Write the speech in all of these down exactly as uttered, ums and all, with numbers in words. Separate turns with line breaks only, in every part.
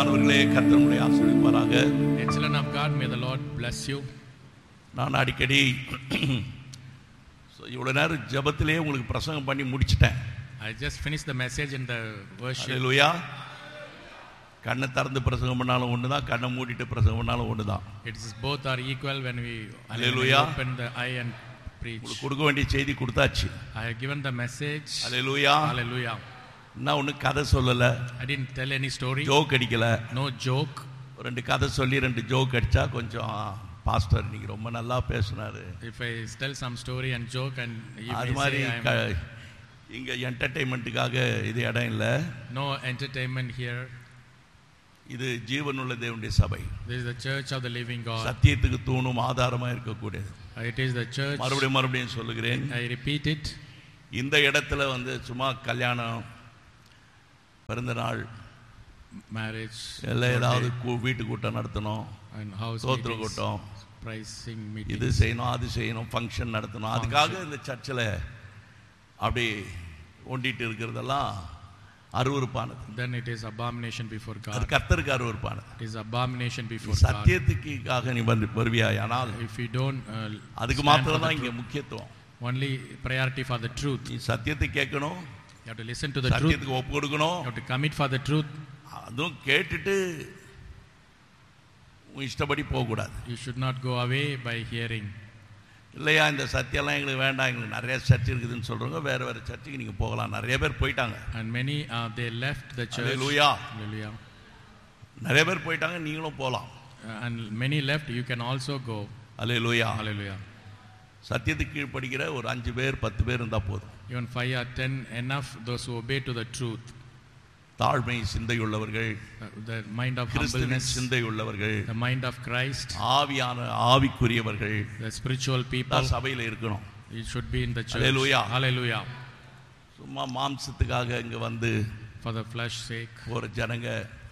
பிள்ளையானவர்களே, கர்த்தர் உங்களை ஆசீர்வதிப்பாராக.
Children of God, may the Lord bless you.
நான் அடிக்கடி இவ்வளவு நேரம் ஜெபத்திலே உங்களுக்கு பிரசங்கம் பண்ணி முடிச்சிட்டேன்.
I just finished the message in the worship.
ஹல்லேலூயா. கண்ணை திறந்து பிரசங்கம் பண்ணாலும் ஒண்ணுதான், கண்ணை மூடிட்டு பிரசங்கம் பண்ணாலும் ஒண்ணுதான்.
It is both are equal when we
Hallelujah.
open the eye and preach.
உங்களுக்கு கொடுக்க வேண்டிய செய்தி கொடுத்தாச்சு.
I have given the message.
Hallelujah.
Hallelujah.
நான் ஒன்னும் கதை சொல்லல.
I didn't tell any story.
Joke அடிக்கல.
No joke.
ரெண்டு கதை சொல்லி ரெண்டு ஜோக் அடிச்சா கொஞ்சம் பாஸ்டர் நீங்க ரொம்ப நல்லா பேசுனாரு.
If I tell some story and joke and you
அது மாதிரி இங்க என்டர்டெயின்மென்ட்டுக்காக இது இடம் இல்ல.
No entertainment here.
இது ஜீவனுள்ள தேவனுடைய சபை.
This is the church of the living God.
சத்தியத்துக்கு தூணும் ஆதாரமா இருக்கக்கூடியது.
It is the church.
மறுபடியும் மறுபடியும் சொல்லுகிறேன்.
I repeat it.
இந்த இடத்துல வந்து சும்மா கல்யாணம், பிறந்த நாள்,
மேரேஜ்,
எல்லாம் ஏதாவது வீட்டு கூட்டம் நடத்தணும், சோத்திர கூட்டம், இது செய்யணும் அது செய்யணும், ஃபங்க்ஷன் நடத்தணும், அதுக்காக இந்த சர்ச்சில் அப்படி ஒண்டிட்டு இருக்கிறதெல்லாம் அருவருப்பானது.
Then it is abomination before God.
அது கர்த்தருக்கு அருவருப்பானது.
It is abomination before God.
சத்தியத்துக்காக நீ வந்து வருவியாயானால்
if you don't uh,
அதுக்கு மாத்திரம் தான் இங்க முக்கியத்துவம்.
Only priority for the truth.
நீ சத்தியத்தை கேட்கணும்,
you have to listen to the truth,
சத்தியத்துக்கு ஒப்பு கொடுக்கணும்,
you have to commit for the truth.
அதுவும் கேட்டுட்டு உன் இஷ்டப்படி போக கூடாது.
You should not go away by hearing.
இல்லையா இந்த சத்தியம்லாம் எங்களுக்கு வேண்டாம், எங்களுக்கு நிறைய சர்ச் இருக்குதுன்னு சொல்றவங்க வேற வேற சர்ச்சுக்கு நீங்க போகலாம். நிறைய பேர் போயிட்டாங்க.
And many uh, they left the church.
Hallelujah.
Hallelujah.
நிறைய பேர் போயிட்டாங்க, நீங்களும் போகலாம்.
uh, and many left, you can also go.
Hallelujah.
Hallelujah.
சத்தியத்துக்கு கீழ்ப்படிக்கிற ஒரு அஞ்சு பேர் பத்து பேர் இருந்தா போதும்.
Even five or ten enough, those who obey to the truth.
தாழ்மை சிந்தையுள்ளவர்கள்,
the mind of humbleness,
சிந்தையுள்ளவர்கள்,
the mind of Christ,
ஆவியான ஆவிக்குரியவர்கள்,
the spiritual people
சபையில இருக்கணும்.
You should be in the church.
Hallelujah.
Hallelujah.
சும்மா மாம்சத்துக்காக இங்க வந்து
for the flesh sake
ஒரு ஜனங்க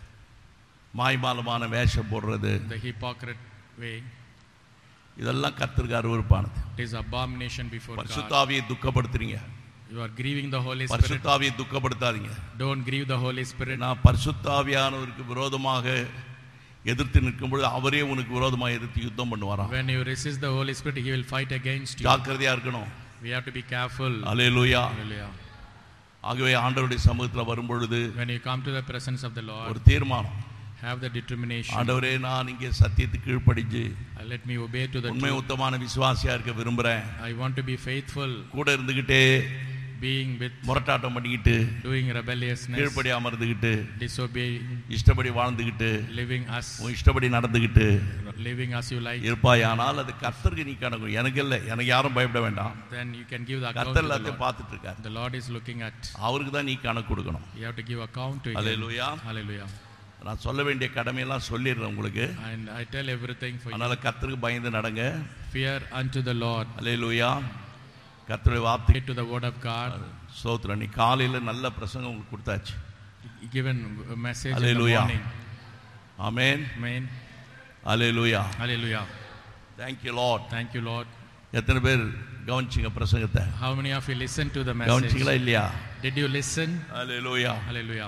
மாய்மாலமான வேஷம் போடுறது,
the hypocrite way,
இதெல்லாம் கர்த்தருக்கு அருவருப்பானது.
it is abomination before God.
பரிசுத்த ஆவியை துக்கப்படுத்துறீங்க.
You are grieving the Holy Spirit.
பரிசுத்த ஆவியை துக்கப்படுத்தாதீங்க.
Don't grieve the Holy Spirit.
நான் பரிசுத்த ஆவியானவருக்கு விரோதமாக எதிர்த்து நிற்கும்போது அவரே உனக்கு விரோதமாக எதிர்த்து யுத்தம் பண்ணுவாராம்.
When you resist the Holy Spirit, he will fight against you.
ஜாக்கிரதையா இருக்கணும்.
We have to be careful.
Hallelujah.
Hallelujah.
ஆகவே ஆண்டவருடைய சமூகத்தில் வரும்பொழுது
when you come to the presence of the Lord,
ஒரு தீர்மானம்,
have the determination.
ஆண்டவரே நான் இங்கே சத்தியத்துக்கு கீழ்ப்படிஞ்சு
let me obey to the
உண்மை உத்தமான விசுவாசியா இருக்க விரும்புறேன்.
I want to be faithful.
கூட இருந்துகிட்டே
being with
முரட்டாட்டம் பண்ணிக்கிட்டு,
doing rebelliousness,
கீழ்ப்படியாம இருந்துகிட்டு,
disobeying,
இஷ்டப்படி வாழ்ந்துகிட்டு,
living us,
உன் இஷ்டப்படி நடந்துகிட்டு
living as you like
இருப்பாயானால் அது கர்த்தருக்கு நீ கணக்கு, எனக்கு இல்லை, எனக்கு யாரும் பயப்பட வேண்டாம்.
then you can give the account
கர்த்தர்
to the
எல்லாத்தையும்
Lord.
பார்த்துட்டு இருக்கார்.
The Lord is looking at.
அவருக்கு தான் நீ கணக்கு கொடுக்கணும்.
You have to give account to him.
Hallelujah.
Hallelujah.
நான் சொல்ல வேண்டிய கடமையெல்லாம் சொல்லிடுறேன் உங்களுக்கு.
And I tell everything for
அதனால
you.
கர்த்தருக்கு பயந்து நடங்க.
Fear unto the Lord.
ஹல்லேலூயா. கர்த்தருடைய வார்த்தை
to the word of God.
ஸ்தோத்திரம். நீ காலையில நல்ல பிரசங்கம் உங்களுக்கு கொடுத்தாச்சு.
Given a message
Hallelujah.
in the morning.
Amen.
Amen.
Hallelujah.
Hallelujah.
Thank you Lord.
Thank you Lord.
எத்தனை பேர் கவனிச்சீங்க பிரசங்கத்தை?
How many of you listened to the message?
கவனிச்சீங்களா இல்லையா?
Did you listen?
Hallelujah.
Hallelujah.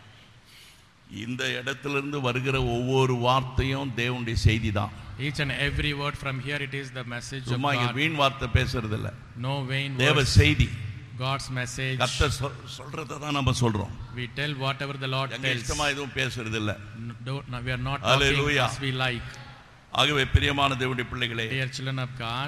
இந்த இடத்திலிருந்து வருகிற ஒவ்வொரு வார்த்தையும் தேவனுடைய செய்தி தான்.
Each and every word from here, it is the message of
சும்மா இங்க
God.
வீண் வார்த்தை பேசுறது இல்ல.
No vain
தேவ
words.
செய்தி.
God's message.
கர்த்தர் சொல்றத தான் நம்ம சொல்றோம்.
We tell whatever the Lord
எங்க
tells.
இஷ்டமா எதுவும் பேசுறது இல்ல.
Don't, we are not
Hallelujah.
talking as we like.
ஆகவே பிரியமான தேவனுடைய பிள்ளைகளே,
Dear children of God,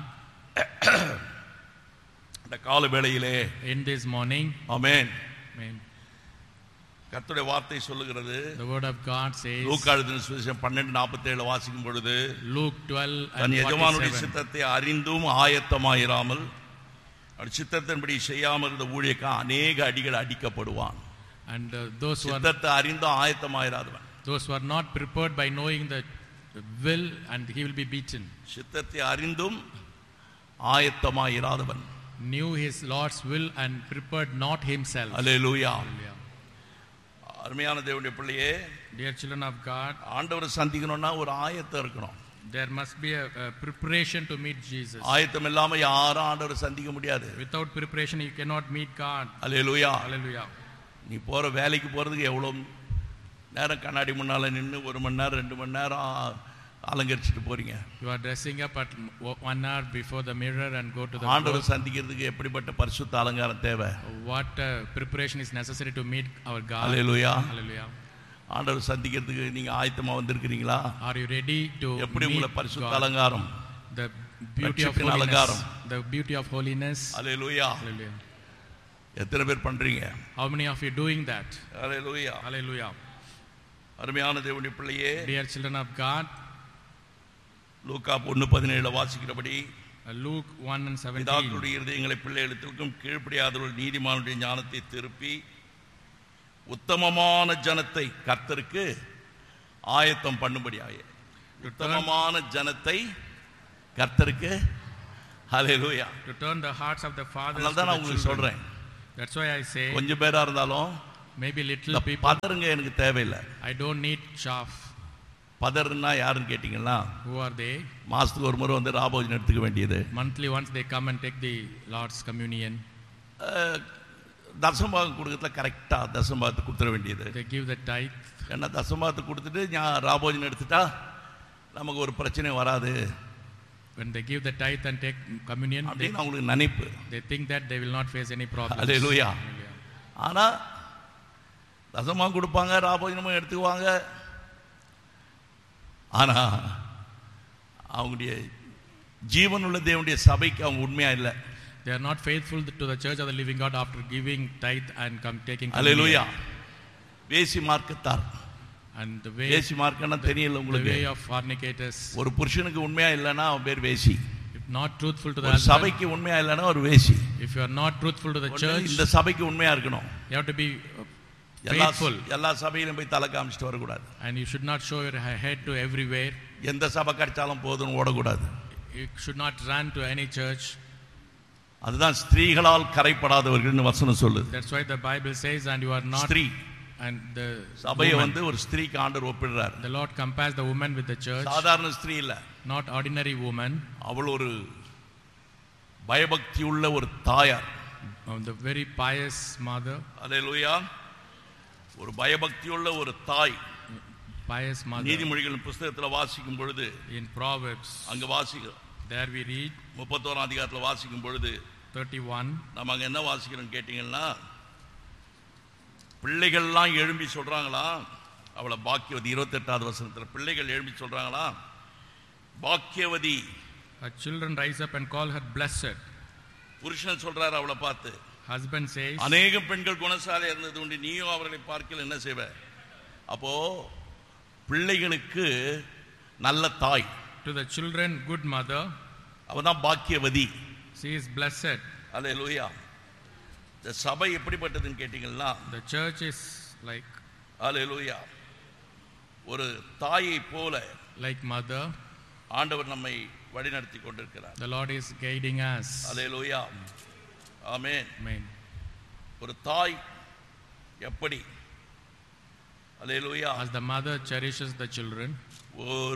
இந்த கால வேளையிலே
in this morning,
amen,
amen,
கர்த்தருடைய வார்த்தை சொல்லுகிறது.
the word of God says,
லூக்கா எழுதின சுவிசேஷம் பன்னிரண்டு நாற்பத்தேழு வாசிக்கும் பொழுது,
Luke twelve
தன்
and
எஜமானுடைய
forty-seven,
சித்தத்தை அறிந்தும் ஆயத்தமாயிராமல் அவர் சித்தத்தின்படி செய்யாமல் இருந்த ஊழியக்காரன் அநேக அடிகள் அடிக்கப்படுவான்.
and uh, those who are
சித்தத்தை அறிந்தும் ஆயத்தமாயிராதவன்,
those who are not prepared by knowing the will, and he will be beaten.
சித்தத்தை அறிந்தும் ஆயத்தமாயிராதவன்,
Knew his Lord's will and prepared not himself.
Hallelujah.
Hallelujah.
அருமையான தேவனுடைய பிள்ளையே,
Dear children of God,
ஆண்டவரை சந்திக்கணும்னா ஒரு ஆயத்தம் இருக்கணும்.
there must be a, a preparation to meet Jesus.
ஆயத்தம் இல்லாம யாரும் ஆண்டவரை சந்திக்க முடியாது.
Without preparation, you cannot meet God.
Hallelujah.
Hallelujah.
நீ போற வேலைக்கு போறதுக்கு எவ்வளவு நேரம் கண்ணாடி முன்னால் நின்று ஒரு மணி நேரம் ரெண்டு மணி நேரம் அலங்கரிச்சுட்டு போறீங்க.
You are dressing up at one hour before the mirror and go to the
ஆண்டவரை சந்திக்கிறதுக்கு எப்படிப்பட்ட பரிசுத்த அலங்காரம் தேவை?
What uh, preparation is necessary to meet our God?
Hallelujah.
Hallelujah.
ஆண்டவரை சந்திக்கிறதுக்கு நீங்க ஆயத்தமா வந்திருக்கீங்களா?
Are you ready to
எப்படி உங்களை
meet
பரிசுத்த
God?
அலங்காரம்,
The beauty of
ரட்சிப்பின்
holiness.
அலங்காரம்.
The beauty of holiness.
Hallelujah.
Hallelujah.
எத்தனை பேர் பண்றீங்க?
How many of you doing that?
Hallelujah.
Hallelujah.
அருமையான தேவனுடைய பிள்ளையே,
Dear children of God,
லூக்கா ஒன்று பதினேழு வாசிக்கிறபடி
uh, Luke one and seventeen.
பிதாக்களுடைய இருதயங்களை பிள்ளைகளுக்கும் கீழ்ப்படியாதவர்கள் நீதிமானுடைய ஞானத்தை திருப்பி உத்தமமான ஜனத்தை கர்த்தருக்கு ஆயத்தம் பண்ணும்படியாக. உத்தமமான ஜனத்தை கர்த்தருக்கு. ஹல்லேலூயா.
To turn the hearts of the fathers
அதனால
to
தான் நான்
the
உங்களுக்கு
children.
சொல்றேன்,
That's why I say
கொஞ்சம் பேரா இருந்தாலும்
maybe little
இந்த
people.
பதறுங்க எனக்கு தேவையில்லை.
I don't need chaff.
பதறுன்னா யாருன்னு கேட்டீங்கன்னா,
Who are they?
மாசத்துக்கு ஒரு முறை வந்து ராபோஜன் எடுத்துக்க வேண்டியது,
Monthly once they come and take the Lord's communion.
தசம்பாகம் கொடுக்கறதுல கரெக்டா தசம்பாகத்தை கொடுத்துட வேண்டியது.
They give the tithe.
ஏன்னா தசம்பாகத்தை கொடுத்துட்டு ஞா- ராபோஜன் எடுத்துட்டா நமக்கு ஒரு பிரச்சனை வராது
When they give the tithe and take communion, they,
அப்படின்னு அவங்களுக்கு நினைப்பு.
they think that they will not face any problems.
Hallelujah.
Hallelujah.
ஆனா தசமாக கொடுப்பாங்க, ராபோஜனமும் எடுத்துக்குவாங்க. ஆனா அவங்களுடைய ஜீவனுள்ள தேவனுடைய சபைக்கு அவங்க உண்மையா இல்லை.
They are not faithful to the church of the living God after giving tithe and come taking
hallelujah.
communion.
வேசி மார்க்கத்தார்.
And the way,
வேசி மார்க்கம்னா தெரியல
the
உங்களுக்கு?
way of fornicators.
ஒரு புருஷனுக்கு உண்மையா இல்லைன்னா அவன் பேர் வேசி.
If not truthful to the
ஒரு
husband,
சபைக்கு உண்மையா இல்லைன்னா ஒரு வேசி.
if you are not truthful to the church,
இந்த சபைக்கு உண்மையா இருக்கணும்.
you have to be uh,
எல்லா
faithful.
எல்லா சபையிலும் போய் தலை காமிச்சிட்டு வரக்கூடாது.
And you should not show your head to everywhere.
எந்த சபை கிடைச்சாலும் போதுன்னு ஓடக்கூடாது.
You should not run to any church.
அதுதான் ஸ்திரீகளால் கரைப்படாதவர்கள்னு வசனம் சொல்லுது.
That's why the Bible says, and you are not.
ஸ்திரீ
And the
சபையை
woman,
வந்து ஒரு ஸ்திரீக்கு ஆண்டவர் ஒப்பிடுறார்.
the Lord compares the woman with the church.
சாதாரண ஸ்திரீ இல்ல,
Not ordinary woman.
அவள் ஒரு பயபக்தி உள்ள ஒரு தாயார்.
Um, the very pious mother.
அல்லேலூயா. ஒரு பயபக்தி உள்ள ஒரு தாய்.
Pious mother.
நீதிமொழிகளின் புத்தகத்துல வாசிக்கும் பொழுது,
In Proverbs,
அங்க வாசிக்கிறோம்,
there we read
முப்பத்தோராம் அதிகாரத்துல வாசிக்கும் பொழுது
thirty-one.
நம்ம அங்க என்ன வாசிக்கிறோம் கேட்டீங்கன்னா, பிள்ளைகள்லாம் எழும்பி சொல்றாங்களா அவளை பாக்கியவதி. இருபத்தி எட்டாவது வசனத்துல பிள்ளைகள் எழும்பி சொல்றாங்களா பாக்கியவதி.
Her children rise up and call her blessed.
புருஷன் சொல்றாரு அவளை பார்த்து,
Husband says,
அநேக பெண்கள் குணசாலை இருந்தது உண்டு, நீயும் அவர்களை பார்க்கல என்ன செய்வ? அப்போ பிள்ளைகளுக்கு நல்ல தாய்,
to the children good mother.
அவதான் பாக்கியவதி.
She is blessed.
அல்லேலூயா. இந்த சபை எப்படிப்பட்டதுன்னு கேட்டீங்கன்னா,
The church is like
அல்லேலூயா, ஒரு தாயை போல
like mother.
ஆண்டவர் நம்மை வழிநடத்தி கொண்டிருக்கிறார்.
The Lord is guiding us.
Hallelujah. Amen.
Amen.
ஒரு தாய் எப்படி, அல்லேலூயா,
As the mother cherishes the children,
ஒரு